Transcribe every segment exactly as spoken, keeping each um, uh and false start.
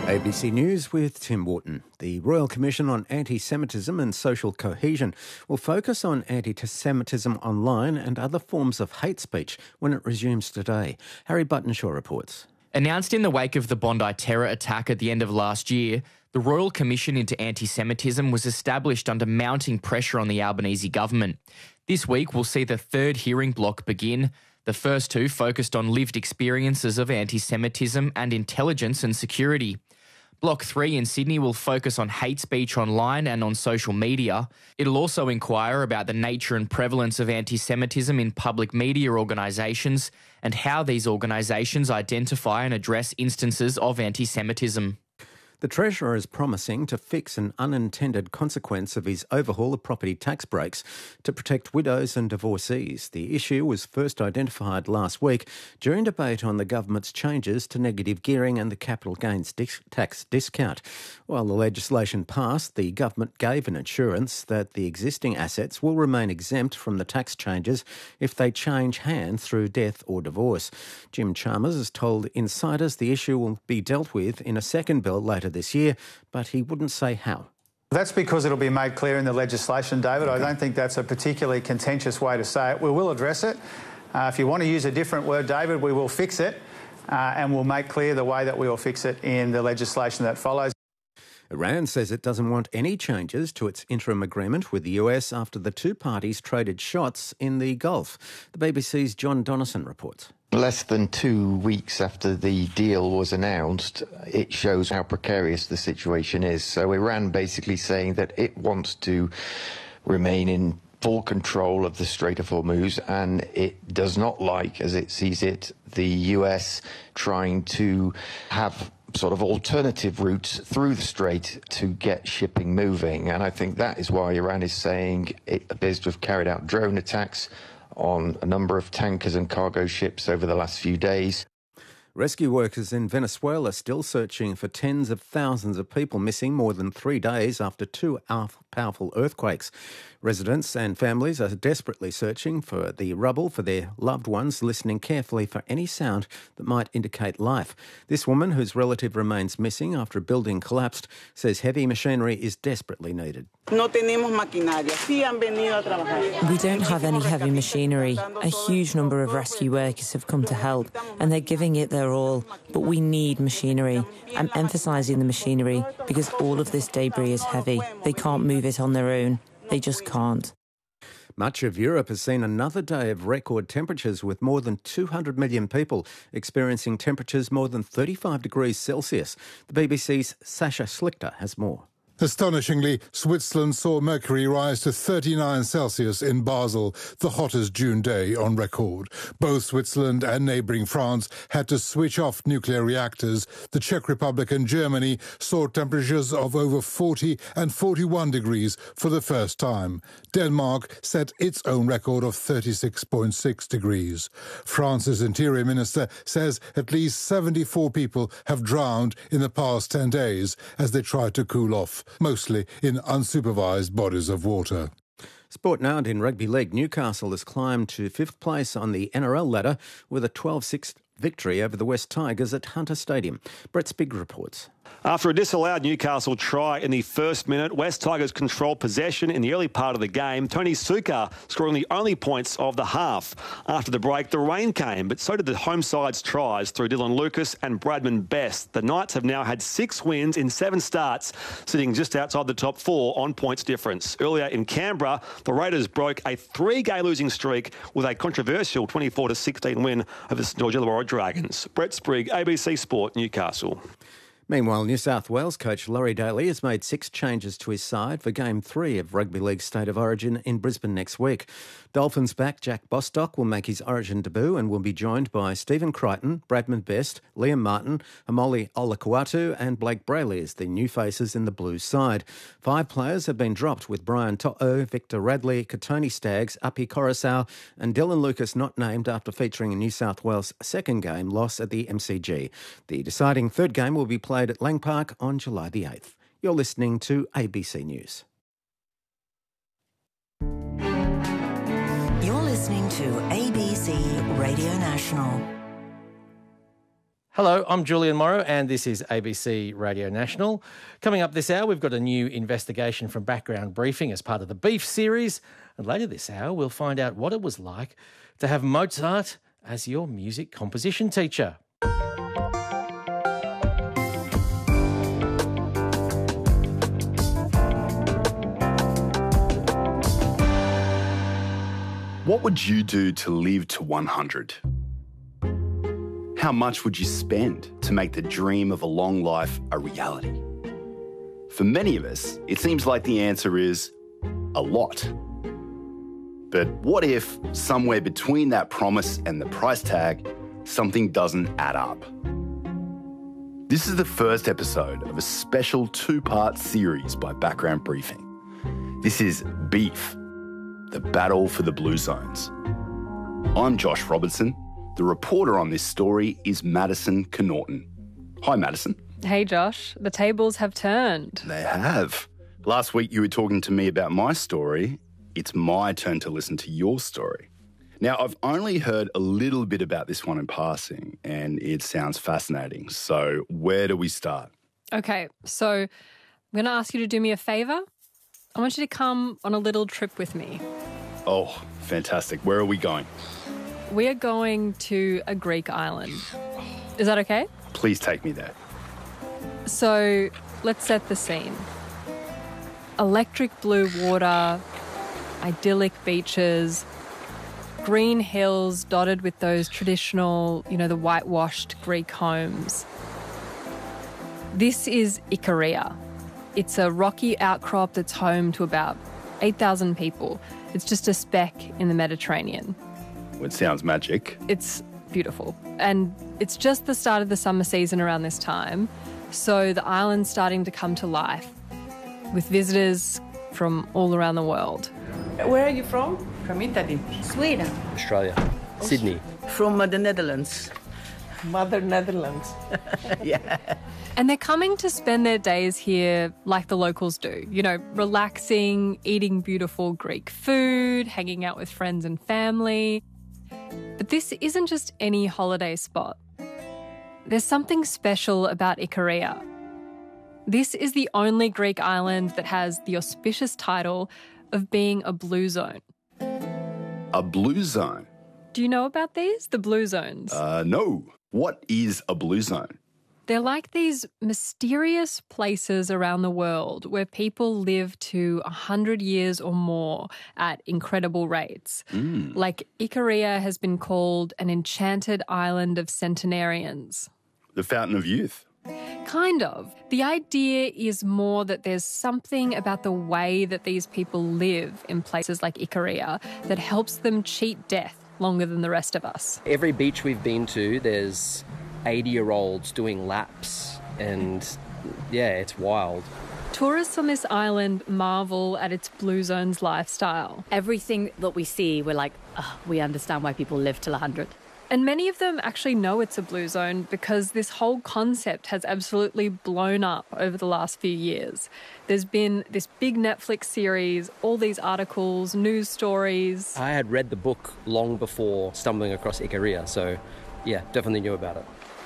A B C News with Tim Wharton. The Royal Commission on Anti-Semitism and Social Cohesion will focus on anti-Semitism online and other forms of hate speech when it resumes today. Harry Buttonshaw reports. Announced in the wake of the Bondi terror attack at the end of last year, the Royal Commission into Anti-Semitism was established under mounting pressure on the Albanese government. This week we'll see the third hearing block begin. The first two focused on lived experiences of anti-Semitism and intelligence and security. Block three in Sydney will focus on hate speech online and on social media. It'll also inquire about the nature and prevalence of anti-Semitism in public media organisations and how these organisations identify and address instances of anti-Semitism. The Treasurer is promising to fix an unintended consequence of his overhaul of property tax breaks to protect widows and divorcees. The issue was first identified last week during debate on the government's changes to negative gearing and the capital gains dis- tax discount. While the legislation passed, the government gave an assurance that the existing assets will remain exempt from the tax changes if they change hands through death or divorce. Jim Chalmers has told insiders the issue will be dealt with in a second bill later this year, but he wouldn't say how. That's because it'll be made clear in the legislation, David. Okay. I don't think that's a particularly contentious way to say it. We will address it. Uh, if you want to use a different word, David, we will fix it uh, and we'll make clear the way that we will fix it in the legislation that follows. Iran says it doesn't want any changes to its interim agreement with the U S after the two parties traded shots in the Gulf. The B B C's John Donnison reports. Less than two weeks after the deal was announced, it shows how precarious the situation is. So Iran basically saying that it wants to remain in full control of the Strait of Hormuz, and it does not like, as it sees it, the U S trying to have sort of alternative routes through the strait to get shipping moving. And I think that is why Iran is saying it appears to have carried out drone attacks on a number of tankers and cargo ships over the last few days. Rescue workers in Venezuela are still searching for tens of thousands of people missing more than three days after two powerful earthquakes. Residents and families are desperately searching for the rubble for their loved ones, listening carefully for any sound that might indicate life. This woman, whose relative remains missing after a building collapsed, says heavy machinery is desperately needed. We don't have any heavy machinery. A huge number of rescue workers have come to help, and they're giving it their all. But we need machinery. I'm emphasising the machinery because all of this debris is heavy. They can't move it on their own. They just can't. Much of Europe has seen another day of record temperatures, with more than two hundred million people experiencing temperatures more than thirty-five degrees Celsius. The B B C's Sasha Schlichter has more. Astonishingly, Switzerland saw mercury rise to thirty-nine Celsius in Basel, the hottest June day on record. Both Switzerland and neighbouring France had to switch off nuclear reactors. The Czech Republic and Germany saw temperatures of over forty and forty-one degrees for the first time. Denmark set its own record of thirty-six point six degrees. France's Interior Minister says at least seventy-four people have drowned in the past ten days as they tried to cool off, mostly in unsupervised bodies of water. Sport now, and in rugby league, Newcastle has climbed to fifth place on the N R L ladder with a twelve six victory over the West Tigers at Hunter Stadium. Brett Spigg reports. After a disallowed Newcastle try in the first minute, West Tigers controlled possession in the early part of the game. Tony Suka scoring the only points of the half. After the break, the rain came, but so did the home side's tries through Dylan Lucas and Bradman Best. The Knights have now had six wins in seven starts, sitting just outside the top four on points difference. Earlier in Canberra, the Raiders broke a three-game losing streak with a controversial twenty-four to sixteen win over the St George Illawarra Dragons. Brett Sprigg, A B C Sport, Newcastle. Meanwhile, New South Wales coach Laurie Daly has made six changes to his side for Game three of Rugby League State of Origin in Brisbane next week. Dolphins back Jack Bostock will make his Origin debut and will be joined by Stephen Crichton, Bradman Best, Liam Martin, Amoli Olakuatu and Blake Brayley as the new faces in the Blues side. Five players have been dropped, with Brian To'o, Victor Radley, Katoni Staggs, Api Coruscant and Dylan Lucas not named after featuring in New South Wales' second game loss at the M C G. The deciding third game will be played at Lang Park on July the eighth. You're listening to A B C News. You're listening to A B C Radio National. Hello, I'm Julian Morrow and this is A B C Radio National. Coming up this hour, we've got a new investigation from Background Briefing as part of the Beef series. And later this hour, we'll find out what it was like to have Mozart as your music composition teacher. What would you do to live to one hundred? How much would you spend to make the dream of a long life a reality? For many of us, it seems like the answer is a lot. But what if, somewhere between that promise and the price tag, something doesn't add up? This is the first episode of a special two-part series by Background Briefing. This is Beef, the battle for the Blue Zones. I'm Josh Robertson. The reporter on this story is Madison Connaughton. Hi, Madison. Hey, Josh. The tables have turned. They have. Last week you were talking to me about my story. It's my turn to listen to your story. Now, I've only heard a little bit about this one in passing, and it sounds fascinating. So where do we start? Okay, so I'm going to ask you to do me a favour. I want you to come on a little trip with me. Oh, fantastic. Where are we going? We are going to a Greek island. Is that okay? Please take me there. So let's set the scene. Electric blue water, idyllic beaches, green hills dotted with those traditional, you know, the whitewashed Greek homes. This is Ikaria. It's a rocky outcrop that's home to about eight thousand people. It's just a speck in the Mediterranean. It sounds magic. It's beautiful. And it's just the start of the summer season around this time, so the island's starting to come to life with visitors from all around the world. Where are you from? From Italy. Sweden. Australia. Sydney. From uh, the Netherlands. Mother Netherlands. Yeah. And they're coming to spend their days here like the locals do, you know, relaxing, eating beautiful Greek food, hanging out with friends and family. But this isn't just any holiday spot. There's something special about Ikaria. This is the only Greek island that has the auspicious title of being a blue zone. A blue zone? Do you know about these, the blue zones? Uh, no. What is a blue zone? They're like these mysterious places around the world where people live to one hundred years or more at incredible rates. Mm. Like Ikaria has been called an enchanted island of centenarians. The fountain of youth. Kind of. The idea is more that there's something about the way that these people live in places like Ikaria that helps them cheat death longer than the rest of us. Every beach we've been to, there's eighty-year-olds doing laps, and yeah, it's wild. Tourists on this island marvel at its blue zones lifestyle. Everything that we see, we're like, oh, we understand why people live till one hundred. And many of them actually know it's a blue zone because this whole concept has absolutely blown up over the last few years. There's been this big Netflix series, all these articles, news stories. I had read the book long before stumbling across Ikaria, so yeah, definitely knew about it.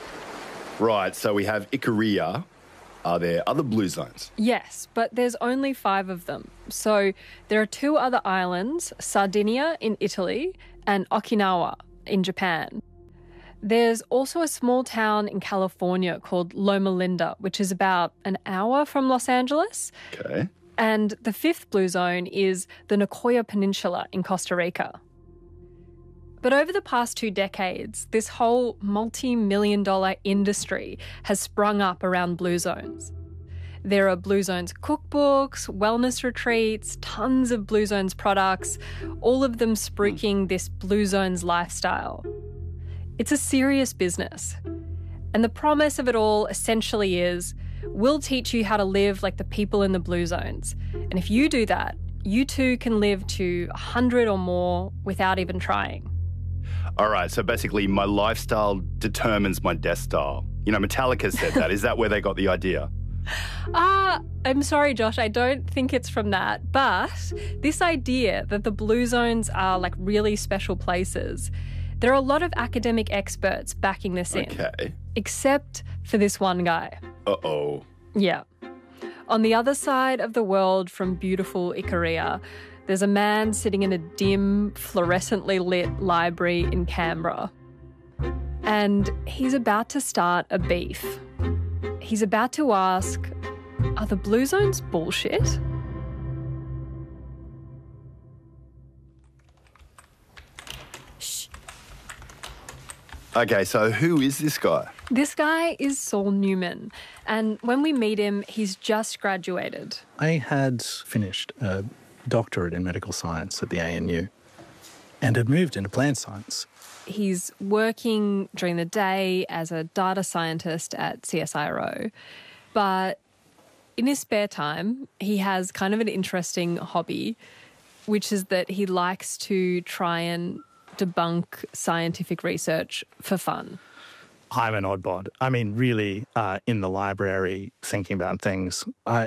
Right, so we have Ikaria. Are there other blue zones? Yes, but there's only five of them. So there are two other islands, Sardinia in Italy and Okinawa in Japan. There's also a small town in California called Loma Linda, which is about an hour from Los Angeles. Okay. And the fifth blue zone is the Nicoya Peninsula in Costa Rica. But over the past two decades, this whole multi-million dollar industry has sprung up around blue zones. There are Blue Zones cookbooks, wellness retreats, tons of Blue Zones products, all of them spruiking this Blue Zones lifestyle. It's a serious business. And the promise of it all essentially is, we'll teach you how to live like the people in the Blue Zones. And if you do that, you too can live to one hundred or more without even trying. All right, so basically my lifestyle determines my death style. You know, Metallica said that. Is that where they got the idea? Ah, uh, I'm sorry, Josh, I don't think it's from that. But this idea that the blue zones are like really special places, There are a lot of academic experts backing this in. Okay. Except for this one guy. Uh-oh. Yeah. On the other side of the world from beautiful Ikaria, there's a man sitting in a dim, fluorescently lit library in Canberra. And he's about to start a beef. He's about to ask, are the Blue Zones bullshit? Okay, so who is this guy? This guy is Saul Newman, and when we meet him, he's just graduated. I had finished a doctorate in medical science at the A N U and had moved into plant science. He's working during the day as a data scientist at C S I R O, but in his spare time, he has kind of an interesting hobby, which is that he likes to try and debunk scientific research for fun. I'm an oddbod. I mean, really, uh, in the library, thinking about things, I,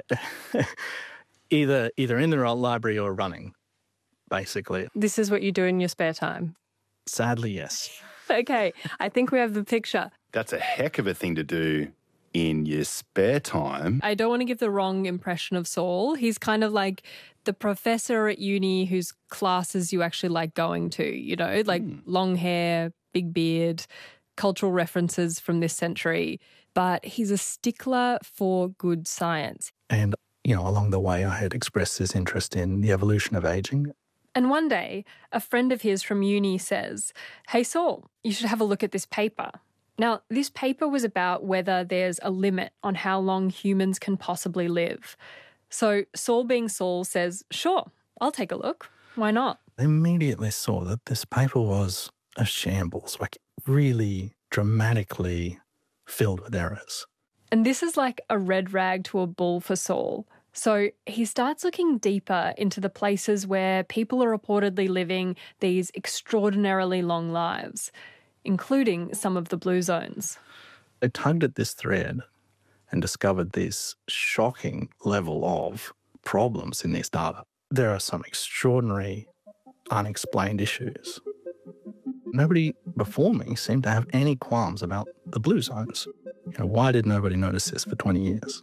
either either in the library or running, basically. This is what you do in your spare time? Sadly, yes. Okay, I think we have the picture. That's a heck of a thing to do in your spare time. I don't want to give the wrong impression of Saul. He's kind of like the professor at uni whose classes you actually like going to, you know, like mm. long hair, big beard, cultural references from this century. But he's a stickler for good science. And, you know, along the way I had expressed this interest in the evolution of ageing. And one day, a friend of his from uni says, "Hey, Saul, you should have a look at this paper." Now, this paper was about whether there's a limit on how long humans can possibly live. So Saul being Saul says, sure, I'll take a look. Why not? I immediately saw that this paper was a shambles, like really dramatically filled with errors. And this is like a red rag to a bull for Saul. So he starts looking deeper into the places where people are reportedly living these extraordinarily long lives, including some of the Blue Zones. I tugged at this thread and discovered this shocking level of problems in this data. There are some extraordinary, unexplained issues. Nobody before me seemed to have any qualms about the Blue Zones. You know, why did nobody notice this for twenty years?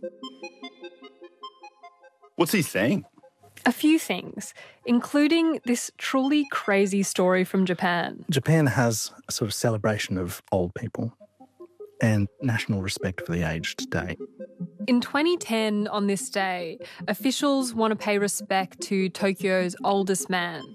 What's he saying? A few things, including this truly crazy story from Japan. Japan has a sort of celebration of old people and national respect for the aged day. In twenty ten, on this day, officials want to pay respect to Tokyo's oldest man.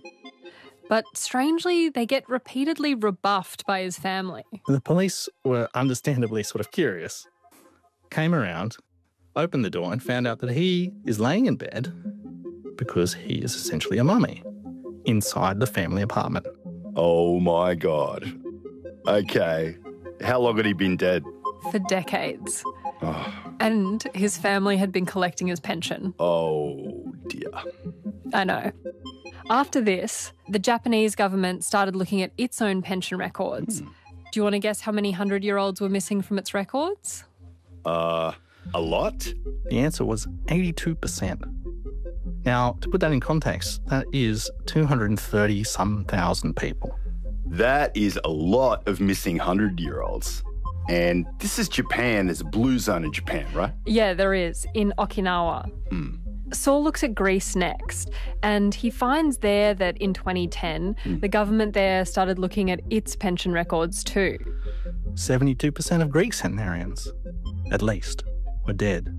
But strangely, they get repeatedly rebuffed by his family. The police were understandably sort of curious, came around, opened the door and found out that he is laying in bed because he is essentially a mummy inside the family apartment. Oh my God. Okay. How long had he been dead? For decades. Oh. And his family had been collecting his pension. Oh dear. I know. After this, the Japanese government started looking at its own pension records. Hmm. Do you want to guess how many hundred-year-olds were missing from its records? Uh, a lot? The answer was eighty-two percent. Now, to put that in context, that is two hundred thirty some thousand people. That is a lot of missing hundred-year-olds. And this is Japan. There's a blue zone in Japan, right? Yeah, there is, in Okinawa. Hmm. Saul looks at Greece next, and he finds there that in twenty ten, mm. the government there started looking at its pension records too. seventy-two percent of Greek centenarians, at least, were dead.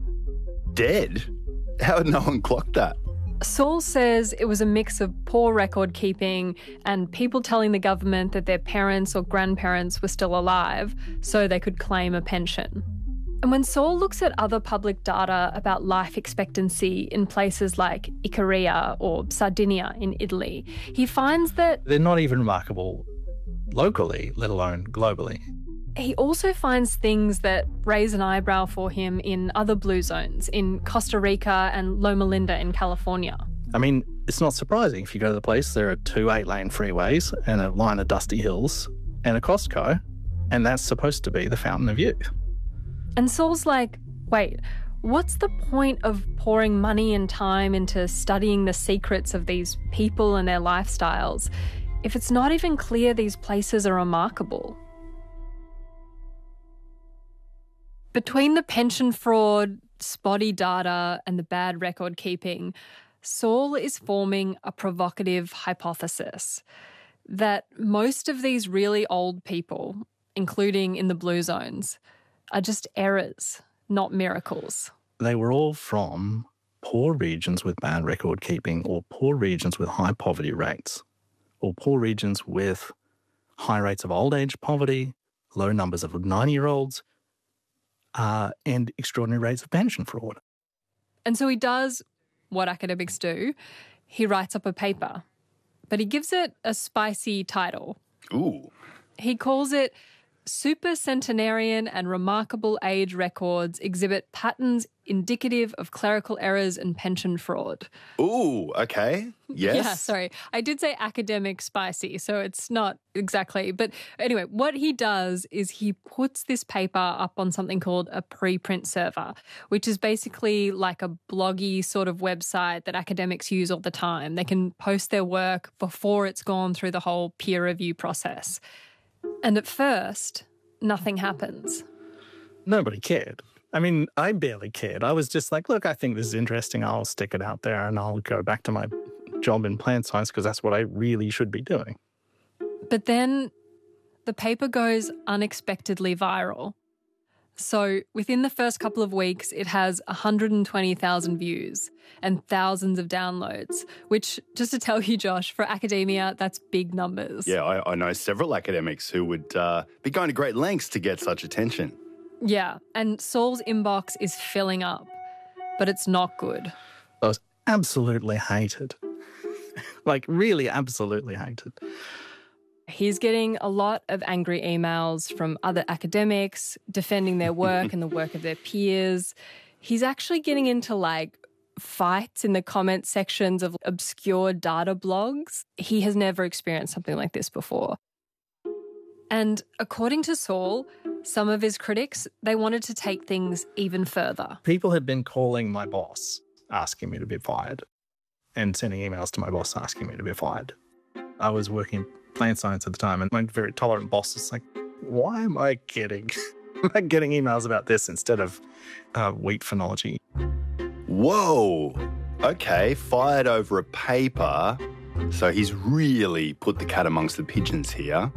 Dead? How had no one clocked that? Saul says it was a mix of poor record keeping and people telling the government that their parents or grandparents were still alive so they could claim a pension. And when Saul looks at other public data about life expectancy in places like Ikaria or Sardinia in Italy, he finds that they're not even remarkable locally, let alone globally. He also finds things that raise an eyebrow for him in other blue zones, in Costa Rica and Loma Linda in California. I mean, it's not surprising. If you go to the place, there are two eight-lane freeways and a line of dusty hills and a Costco, and that's supposed to be the fountain of youth. And Saul's like, wait, what's the point of pouring money and time into studying the secrets of these people and their lifestyles if it's not even clear these places are remarkable? Between the pension fraud, spotty data, and the bad record keeping, Saul is forming a provocative hypothesis that most of these really old people, including in the blue zones, are just errors, not miracles. They were all from poor regions with bad record keeping, or poor regions with high poverty rates, or poor regions with high rates of old age poverty, low numbers of ninety-year-olds, uh, and extraordinary rates of pension fraud. And so he does what academics do. He writes up a paper, but he gives it a spicy title. Ooh. He calls it Supercentenarian and Remarkable Age Records Exhibit Patterns Indicative of Clerical Errors and Pension Fraud. Ooh, okay. Yes. Yeah, sorry. I did say academic spicy, so it's not exactly. But anyway, what he does is he puts this paper up on something called a preprint server, which is basically like a bloggy sort of website that academics use all the time. They can post their work before it's gone through the whole peer review process. And at first, nothing happens. Nobody cared. I mean, I barely cared. I was just like, look, I think this is interesting. I'll stick it out there and I'll go back to my job in plant science because that's what I really should be doing. But then the paper goes unexpectedly viral. So within the first couple of weeks, it has one hundred twenty thousand views and thousands of downloads, which, just to tell you, Josh, for academia, that's big numbers. Yeah, I, I know several academics who would uh, be going to great lengths to get such attention. Yeah, and Saul's inbox is filling up, but it's not good. I was absolutely hated. Like, really absolutely hated. He's getting a lot of angry emails from other academics defending their work and the work of their peers. He's actually getting into, like, fights in the comment sections of obscure data blogs. He has never experienced something like this before. And according to Saul, some of his critics, they wanted to take things even further. People had been calling my boss, asking me to be fired, and sending emails to my boss asking me to be fired. I was working in plant science at the time, and my very tolerant boss was like, why am I getting, am I getting emails about this instead of uh, wheat phenology? Whoa. Okay, fired over a paper. So he's really put the cat amongst the pigeons here.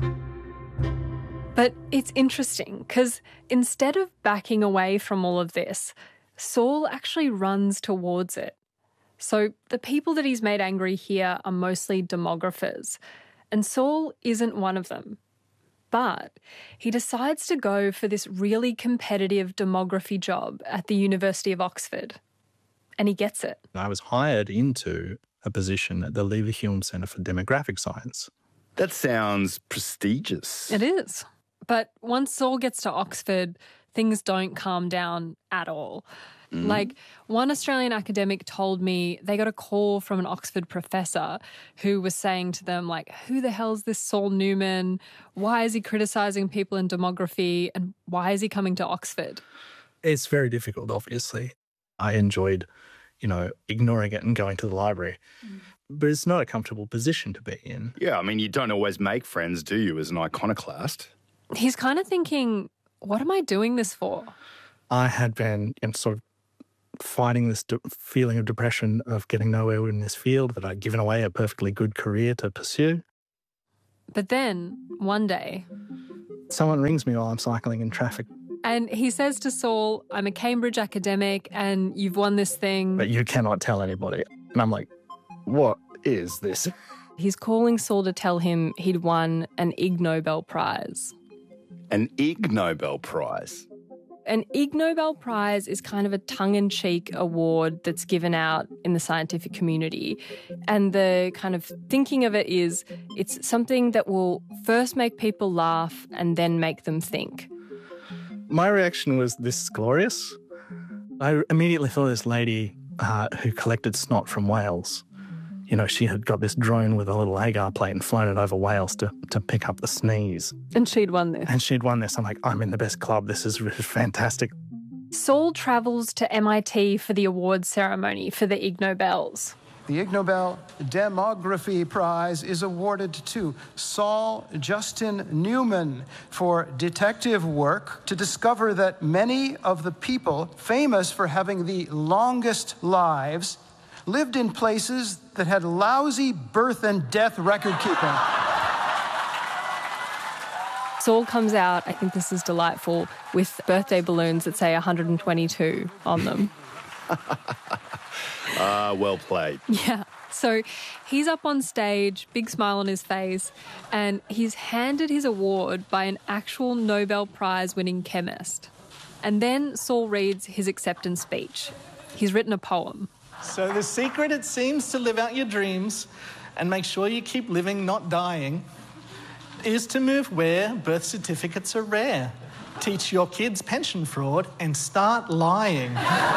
But it's interesting because instead of backing away from all of this, Saul actually runs towards it. So the people that he's made angry here are mostly demographers, and Saul isn't one of them. But he decides to go for this really competitive demography job at the University of Oxford, and he gets it. I was hired into a position at the Leverhulme Centre for Demographic Science. That sounds prestigious. It is. But once Saul gets to Oxford, things don't calm down at all. Mm. Like, one Australian academic told me they got a call from an Oxford professor who was saying to them, like, who the hell's this Saul Newman? Why is he criticising people in demography? And why is he coming to Oxford? It's very difficult, obviously. I enjoyed, you know, ignoring it and going to the library. Mm. But it's not a comfortable position to be in. Yeah, I mean, you don't always make friends, do you, as an iconoclast? He's kind of thinking, what am I doing this for? I had been you know, sort of fighting this de- feeling of depression of getting nowhere in this field, that I'd given away a perfectly good career to pursue. But then, one day, someone rings me while I'm cycling in traffic. And he says to Saul, I'm a Cambridge academic and you've won this thing. But you cannot tell anybody. And I'm like, what is this? He's calling Saul to tell him he'd won an Ig Nobel Prize. An Ig Nobel Prize? An Ig Nobel Prize is kind of a tongue-in-cheek award that's given out in the scientific community. And the kind of thinking of it is it's something that will first make people laugh and then make them think. My reaction was, this is glorious. I immediately thought of this lady uh, who collected snot from whales. You know, she had got this drone with a little agar plate and flown it over whales to, to pick up the sneeze. And she'd won this. And she'd won this. I'm like, I'm in the best club. This is fantastic. Saul travels to M I T for the awards ceremony for the Ig Nobels. The Ig Nobel Demography Prize is awarded to Saul Justin Newman for detective work to discover that many of the people famous for having the longest lives lived in places that had lousy birth and death record keeping. Saul comes out, I think this is delightful, with birthday balloons that say one hundred twenty-two on them. Ah, uh, well played. Yeah. So he's up on stage, big smile on his face, and he's handed his award by an actual Nobel Prize-winning chemist. And then Saul reads his acceptance speech. He's written a poem. So the secret, it seems, to live out your dreams and make sure you keep living, not dying, is to move where birth certificates are rare. Teach your kids pension fraud and start lying.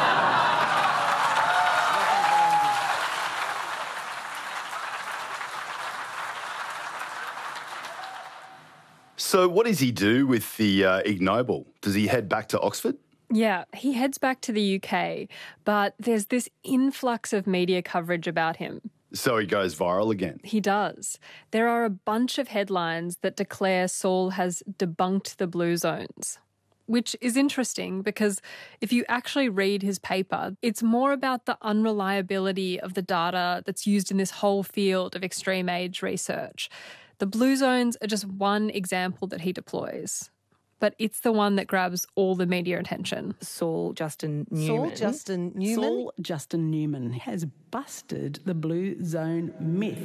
So what does he do with the uh, Ig Nobel? Does he head back to Oxford? Yeah, he heads back to the U K, but there's this influx of media coverage about him. So he goes viral again? He does. There are a bunch of headlines that declare Saul has debunked the blue zones, which is interesting because if you actually read his paper, it's more about the unreliability of the data that's used in this whole field of extreme age research. The blue zones are just one example that he deploys, but it's the one that grabs all the media attention. Saul Justin Newman. Saul Justin Newman. Saul Justin Newman has busted the blue zone myth.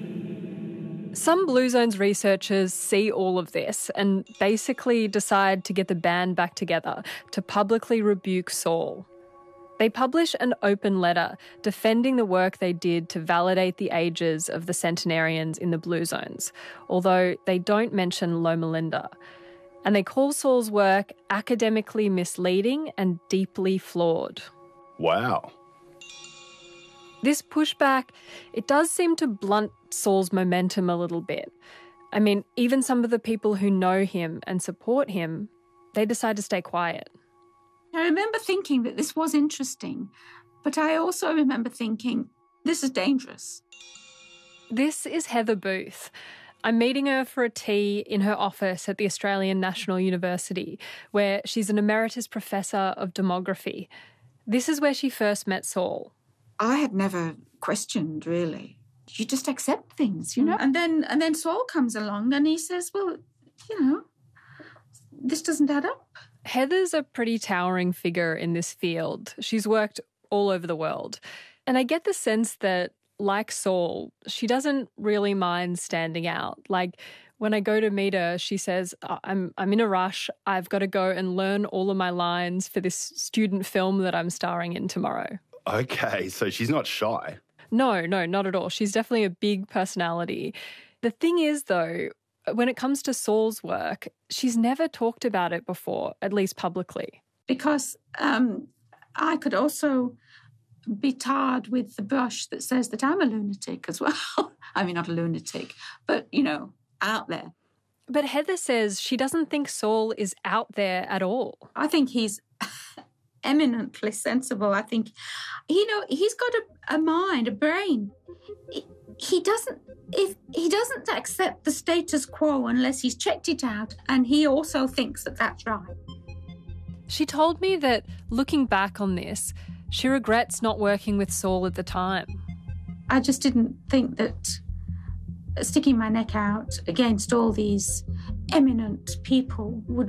Some blue zones researchers see all of this and basically decide to get the band back together to publicly rebuke Saul. They publish an open letter defending the work they did to validate the ages of the centenarians in the blue zones, although they don't mention Loma Linda. And they call Saul's work academically misleading and deeply flawed. Wow. This pushback, it does seem to blunt Saul's momentum a little bit. I mean, even some of the people who know him and support him, they decide to stay quiet. I remember thinking that this was interesting, but I also remember thinking, this is dangerous. This is Heather Booth. I'm meeting her for a tea in her office at the Australian National University, where she's an emeritus professor of demography. This is where she first met Saul. I had never questioned, really. You just accept things, you know? And then and then Saul comes along and he says, well, you know, this doesn't add up. Heather's a pretty towering figure in this field. She's worked all over the world. And I get the sense that, like Saul, she doesn't really mind standing out. Like, when I go to meet her, she says, I'm I'm in a rush. I've got to go and learn all of my lines for this student film that I'm starring in tomorrow. Okay, so she's not shy. No, no, not at all. She's definitely a big personality. The thing is, though, when it comes to Saul's work, she's never talked about it before, at least publicly. Because um, I could also be tarred with the brush that says that I'm a lunatic as well. I mean, not a lunatic, but, you know, out there. But Heather says she doesn't think Saul is out there at all. I think he's eminently sensible. I think, you know, he's got a, a mind, a brain. He, he doesn't, if he doesn't accept the status quo unless he's checked it out, and he also thinks that that's right. She told me that looking back on this, she regrets not working with Saul at the time. I just didn't think that sticking my neck out against all these eminent people would